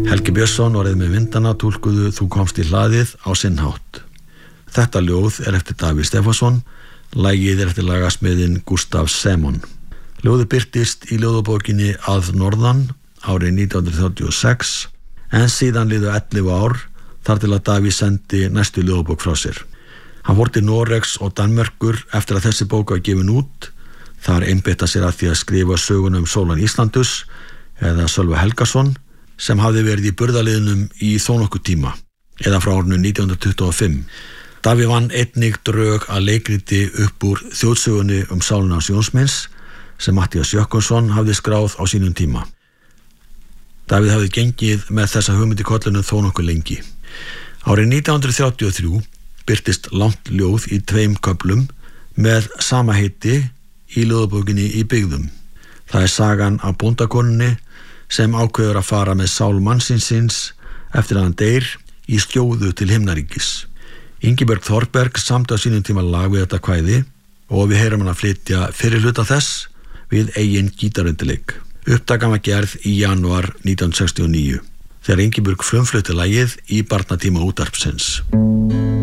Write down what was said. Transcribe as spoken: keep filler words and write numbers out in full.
Helgi Björnsson og með myndana túlkuðu Þú komst í hlaðið á sinn hátt. Þetta ljóð er eftir Davíð Stefánsson, lagið er eftir lagasmiðinn Gustaf Semon. Ljóðið birtist í ljóðabókinni Að norðan árið nítján hundruð þrjátíu og sex, en síðan liðu ellefu ár þar til að Davíð sendi næstu ljóðabók frá sér. Hann fór til Noregs og Danmerkur eftir að þessi bók var gefin út. Þar einbeitti sér að því að skrifa söguna um Sólan Íslandus eða Sölva Helgason sem hafði verið í burðarliðnum í þónokkuð tíma eða frá árinu nítján hundruð tuttugu og fimm. Davíð vann einnig drög að leikriti upp úr þjóðsögunni um sálina hans Jónsmins sem Matthías Jökulsson hafði skráð á sínum tíma. Davíð hafði gengið með þessa hugmynd í kollunum þónokkuð lengi. Árið nítján hundruð þrjátíu og þrjú birtist langt ljóð í tveim köflum með sama heiti í ljóðabókinni Í byggðum. Það er sagan af bóndakonunni sem ákveður að fara með sál mannsins eftir að hann deyr í skjóðu til himnaríkis. Ingibjörg Þorberg samdi á sínum tíma lag við þetta kvæði og við heyrum hann að flytja fyrir hluta þess við eigin gítarundirleik. Upptakan var gerð í janúar nítján hundruð sextíu og níu þegar Ingibjörg frumflutti lagið í barnatíma útvarpsins.